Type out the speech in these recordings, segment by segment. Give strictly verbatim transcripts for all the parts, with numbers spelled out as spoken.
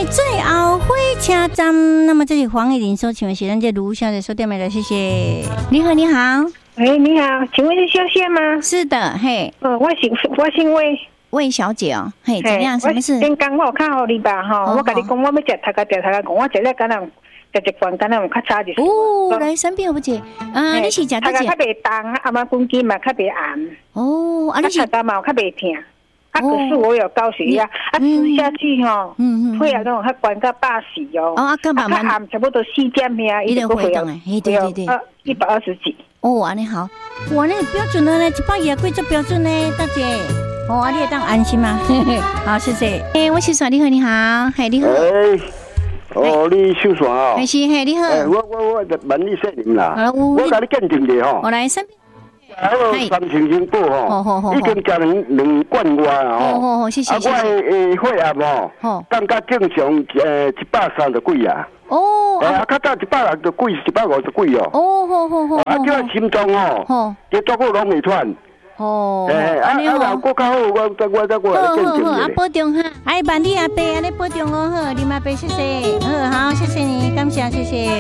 最后火车站。那么这是黄以玲所请的是咱这卢小姐收电来了，谢谢。你好，你好。 喂，你好，请问是小谢吗？ 是的，嘿。 哦，我姓我姓魏。 魏小姐哦，嘿，怎样？什么事？ 刚刚我看好你吧，哈，我跟你讲，我要吃头壳掉头壳讲，我食了敢若食一罐敢若有较差一些。 哦，来三遍不姐，啊，你是食多少？ 较袂重，啊嘛根筋嘛较袂硬。 哦，啊你是头嘛有较袂痛。啊，可是我有高血压，啊吃下去吼，嗯嗯，血压都较悬到八十哦。 哦，啊干嘛嘛？ 暗差不多四点呀， 一点会动哎，对对对， 一百二十几。 哦，安尼好，哇，那个标准的呢，一百二贵做标准呢，大姐。哦，啊，你会当安心吗？好，谢谢。哎，我是说你好，你好，嘿，你好。 哎，哦，你秀爽哦。 还是嘿，你好。 我我我问你说您啦，我甲你鉴定的吼。 我来三。 啊，我三千金宝吼，已经加两两罐外啦吼。 哦哦，谢谢谢谢。 啊，我诶血压吼，感觉正常诶一百三十几啊。哦。啊，较早一百六十几，一百五十几哦。哦好好好。啊，这心脏吼，这做个拢会喘。哦，哎，啊啊，我较好，我我我再过来鉴定好好好，啊，保重哈，哎，万你阿伯安尼保重哦，好，你阿伯谢谢，好好，谢谢你，感谢谢谢。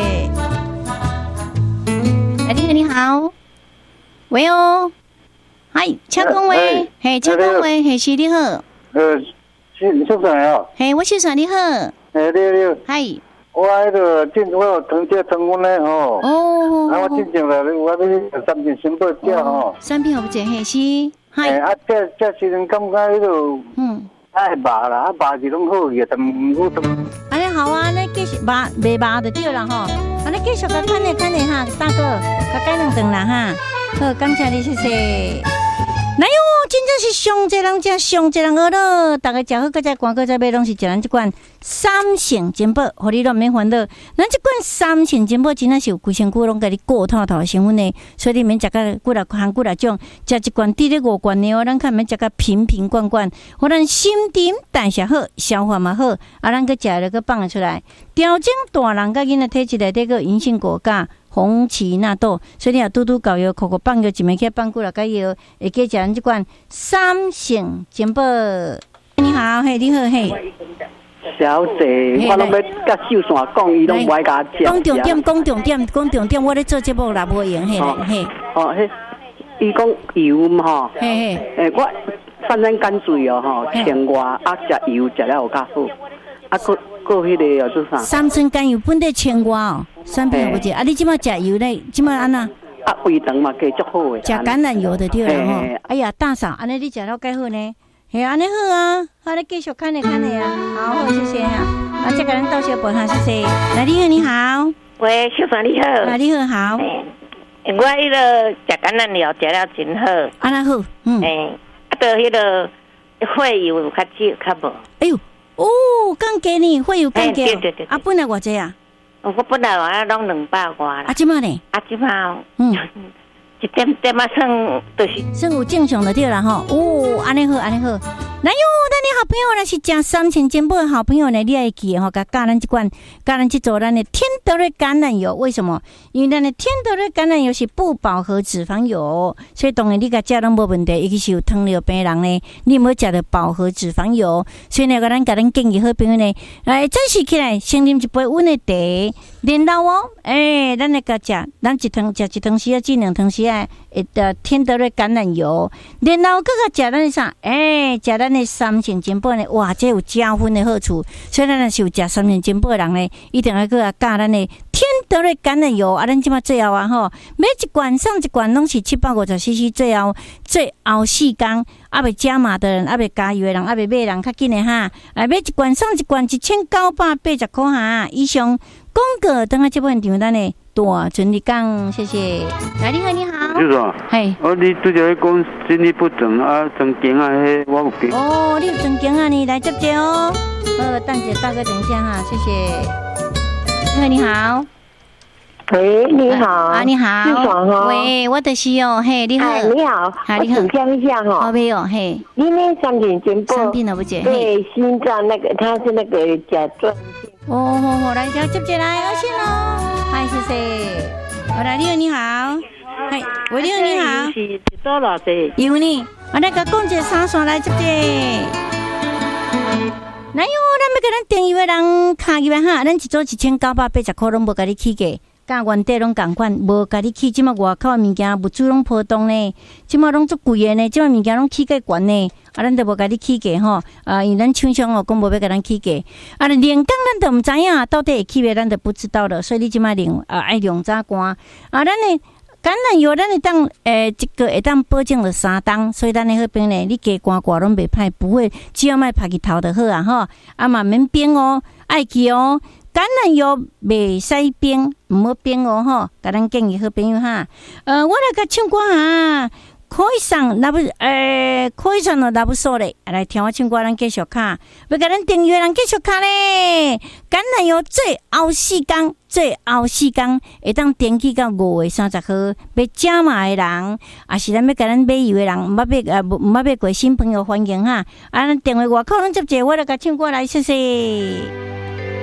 哎，你好，你好，喂哦，嗨，请讲话，嘿，请讲话，嘿，是你好， 呃，是小帅哦， 嘿，我小帅你好， 哎，你好， 嗨。 我迄个进我有糖这糖分咧吼，哦，啊我进前来，我要三片新报价吼， 三片好不正嘿是， 哎啊这这时阵感觉迄个，嗯，爱麻啦，啊麻是拢好个，但唔好当。 安尼好啊，你继续麻袂麻就对了吼，安尼继续甲看咧看咧哈，大哥，甲改两顿啦哈，好，感谢你，谢谢。来哟，真正是上济人食，上济人饿咯。大家食好，搁再赶，搁再买，拢是食咱这款三成金宝，互你都免烦恼。咱这款三成金宝真正是有规身躯拢甲你过透透成分的，所以你免食个几来含几来种，食一罐滴咧五罐的哦，咱看免食个瓶瓶罐罐，互咱心肠代谢好，消化嘛好，啊，咱搁食了搁放出来，调整大人甲囡仔体质内底个银杏果苷。红芪纳豆，所以你也拄拄搞药，口口放药，一暝起放几来个药，会记食咱这款三成金宝。你好，嘿，你好，嘿。 小姐，我拢要甲秀山讲，伊拢不爱甲食。 讲重点，讲重点，讲重点，我咧做节目啦，无用，嘿嘿。 哦，嘿，伊讲油嘛吼， 嘿嘿， 诶，我反正干脆哦吼，青蛙啊食油食了有较好，啊，搁搁迄个哦做啥？ 三寸甘油本地青蛙哦。三片不解啊！你即马食油嘞？即马安那？ 啊，胃肠嘛加足好诶。 食橄榄油的对了吼。哎呀，大嫂，安尼你食了介好呢？嘿，安尼好啊！好，你继续看你看你啊。好，好，谢谢啊。啊，再给咱道谢报哈，谢谢。来，你好，你好。 喂，秀芳你好。 啊，你好，好。 我迄个食橄榄油食了真好。 安那好，嗯。 诶，啊，到迄个会油较少较无。哎呦， 哦，降价呢，会油降价。 对对对。 啊，本来偌济啊？ 我本来话拢两百外啦， 啊，即马呢？ 啊，即马嗯，一点点嘛算就是算有正常的对啦吼。哦，安尼好，安尼好。那哟，咱的好朋友呢是食三千金宝的好朋友呢，你爱记吼，甲教咱这款，教咱这做咱的天德瑞橄榄油。为什么？因为咱的天德瑞橄榄油是不饱和脂肪油，所以当然你甲食拢无问题。尤其是有糖尿病人呢，你有没有食到饱和脂肪油？所以呢，咱甲咱建议好朋友呢，来早起起来先啉一杯温的茶，然后哦，诶、欸，咱来甲食，咱一汤食一汤匙啊，至两汤匙啊，诶的天德瑞橄榄油，然后搁甲食咱的啥？诶、欸，食咱的三千金宝呢，哇，这有加分的好处。所以咱若是有食三千金宝的人呢，一定要搁啊教咱的天德瑞橄榄油啊，咱即马最后啊吼，每一罐上一罐拢是七百五十 C C， 最后最后四天。啊，未加码的人，啊，未加油的人，啊，未买人较紧的哈。啊，买一罐送一罐，一千九百八十块哈。以上广告，等下这部现场咱的大全力讲，谢谢。来，你好，你好。 是啊。 嘿。 哦，你拄则讲身体不正啊，曾经啊，迄我有病。 哦，你有曾经啊，你来接接哦。呃，蛋姐大哥，等一下哈，谢谢。你好，你好。 喂，你好啊，你好， 是爽哦。 喂，我的是哦，嘿，你好， 你好， 嗨，你好， 我请教一下哈， 好没有，嘿， 你那三点金宝， 生病了不姐？ 对，心脏那个，他是那个甲状腺。 哦，好好，来，接接来，有请哦，嗨，谢谢。好啦，你好，你好，嗨，喂，你好，你好， 是多少岁？ 有呢，我来甲讲一个三线来接接。来哟，咱要给咱订阅的人卡入来哈，咱一组一千九百八十块拢无甲你起价。甲原地拢共款，无甲你起，即马外口物件物资拢波动呢，即马拢足贵诶呢，即马物件拢起价悬呢，啊，咱都无甲你起价吼，啊，因咱厂商哦讲无要甲咱起价，啊，连工咱都毋知影到底会起袂，咱都不知道了，所以你即马量啊爱量早赶，啊，咱诶橄榄油咱会当诶，这个会当保证了三档，所以咱诶好边呢，你加寒挂拢袂歹，不会，只要莫拍去头就好啊吼，啊嘛免冰哦，爱记哦。橄榄油袂使冰，毋好冰哦吼！甲咱建议好朋友哈，呃，我来甲唱歌哈，可以上那不诶，可以上了那不说咧，来听我唱歌，咱继续卡，要甲咱订阅，咱继续卡咧。橄榄油最后四天，最后四天会当登记到五月三十号，要加码的人，也是咱要甲咱买油的人，毋捌买啊，毋捌买过新朋友欢迎哈！啊，咱电话外口咱接者，我来甲唱歌来，谢谢。